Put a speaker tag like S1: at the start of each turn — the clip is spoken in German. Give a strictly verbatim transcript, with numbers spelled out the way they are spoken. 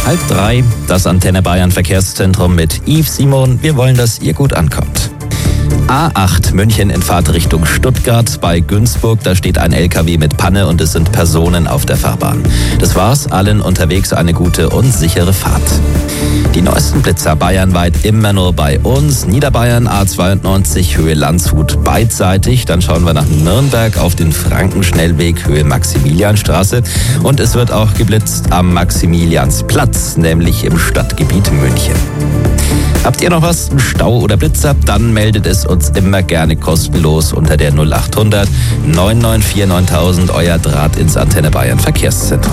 S1: halb drei, das Antenne Bayern Verkehrszentrum mit Yves Simon. Wir wollen, dass ihr gut ankommt. A acht München in Fahrtrichtung Stuttgart. Bei Günzburg, da steht ein L K W mit Panne und es sind Personen auf der Fahrbahn. Das war's, allen unterwegs eine gute und sichere Fahrt. Die neuesten Blitzer bayernweit immer nur bei uns. Niederbayern A zweiundneunzig Höhe Landshut beidseitig. Dann schauen wir nach Nürnberg auf den Frankenschnellweg Höhe Maximilianstraße. Und es wird auch geblitzt am Maximiliansplatz, nämlich im Stadtgebiet München. Habt ihr noch was, Stau oder Blitzer? Dann meldet es uns immer gerne kostenlos unter der null achthundert neun neun vier neuntausend, euer Draht ins Antenne Bayern Verkehrszentrum.